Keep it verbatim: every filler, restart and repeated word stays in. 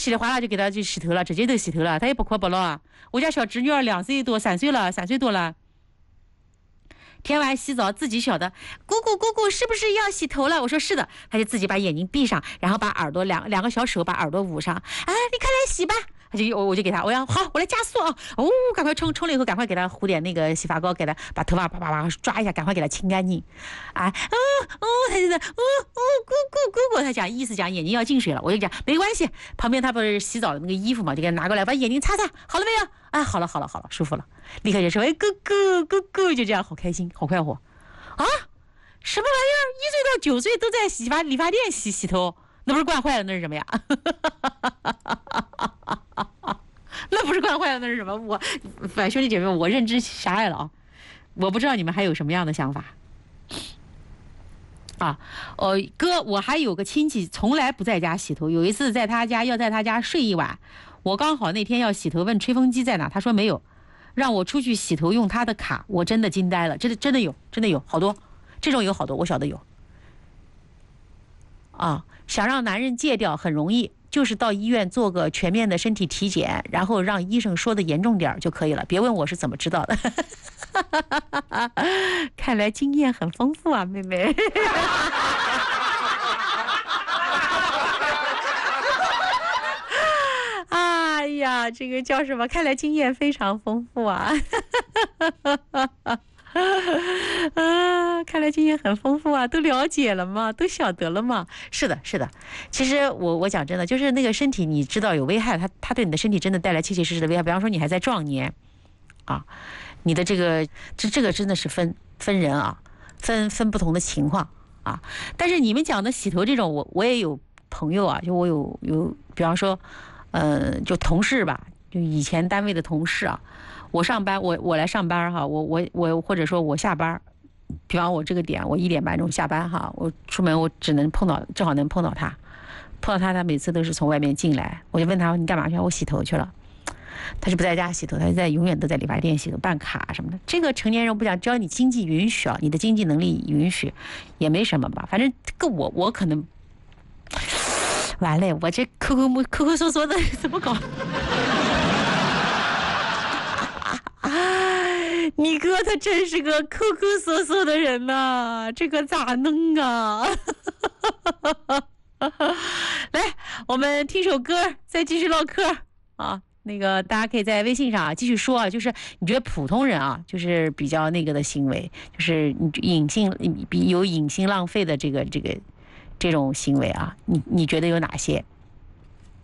稀里哗啦就给他就洗头了，直接就洗头了，他也不哭不闹啊。我家小侄女儿两岁多，三岁了，三岁多了。天完洗澡自己晓得，姑姑姑姑是不是要洗头了？我说是的，他就自己把眼睛闭上，然后把耳朵两两个小手把耳朵捂上，哎，你快来洗吧。他就我我就给他，我要好，我来加速啊！哦，赶快冲冲了以后，赶快给他糊点那个洗发膏，给他把头发啪啪啪抓一下，赶快给他清干净。啊，哦哦，他就在，哦哦，姑姑姑姑，他讲意思讲眼睛要进水了，我就讲没关系。旁边他不是洗澡的那个衣服嘛，就给他拿过来，把眼睛擦擦，好了没有？哎，好了好了好了，舒服了。立刻就说，哎，姑姑姑姑，就这样，好开心，好快活。啊，什么玩意儿？一岁到九岁都在洗发理发店洗洗头，那不是惯坏了，那是什么呀？那不是惯坏了，那是什么？我，反兄弟姐妹，我认知狭隘了啊！我不知道你们还有什么样的想法啊？哦，哥，我还有个亲戚从来不在家洗头，有一次在他家要在他家睡一晚，我刚好那天要洗头，问吹风机在哪，他说没有，让我出去洗头用他的卡，我真的惊呆了，真的真的有，真的有好多，这种有好多，我晓得有。啊，想让男人戒掉很容易。就是到医院做个全面的身体体检，然后让医生说的严重点就可以了。别问我是怎么知道的，看来经验很丰富啊，妹妹。哎呀，这个叫什么？看来经验非常丰富啊。啊，看来经验很丰富啊，都了解了嘛，都晓得了嘛。是的，是的。其实我我讲真的，就是那个身体，你知道有危害，它它对你的身体真的带来切切实实的危害。比方说你还在壮年，啊，你的这个这这个真的是分分人啊，分分不同的情况啊。但是你们讲的洗头这种，我我也有朋友啊，就我有有，比方说，呃，就同事吧，就以前单位的同事啊。我上班，我我来上班哈，我我我或者说我下班，比方我这个点，我一点半钟下班哈，我出门我只能碰到，正好能碰到他，碰到他，他每次都是从外面进来，我就问他你干嘛去？我洗头去了。他是不在家洗头，他在永远都在理发店洗头，办卡什么的。这个成年人我不讲，只要你经济允许啊，你的经济能力允许，也没什么吧。反正这个我我可能完了，我这抠抠摸抠抠缩缩的怎么搞？你哥他真是个抠抠缩缩的人呐、啊，这个咋弄啊？来，我们听首歌，再继续唠嗑啊。那个大家可以在微信上啊继续说啊，就是你觉得普通人啊，就是比较那个的行为，就是你隐性比有隐性浪费的这个这个这种行为啊，你你觉得有哪些？